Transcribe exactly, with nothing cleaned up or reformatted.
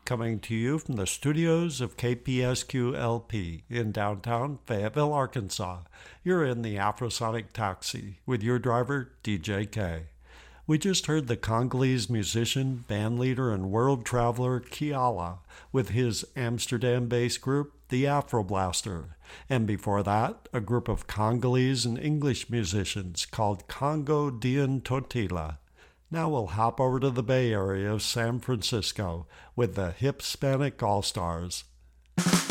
coming to you from the studios of K P S Q L P in downtown Fayetteville, Arkansas. You're in the Afrosonic Taxi with your driver, D J K. We just heard the Congolese musician, bandleader, and world traveler Kiala with his Amsterdam-based group, the Afro Blaster. And before that, a group of Congolese and English musicians called Congo Dien Totila. Now we'll hop over to the Bay Area of San Francisco with the Hispanic All-Stars.